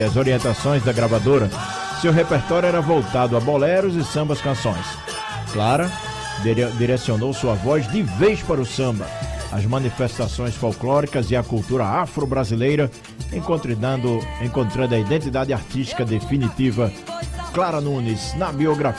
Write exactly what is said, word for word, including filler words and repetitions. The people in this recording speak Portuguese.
as orientações da gravadora, seu repertório era voltado a boleros e sambas canções. Clara dire- direcionou sua voz de vez para o samba, as manifestações folclóricas e a cultura afro-brasileira, encontrando, encontrando a identidade artística definitiva. Clara Nunes, na biografia.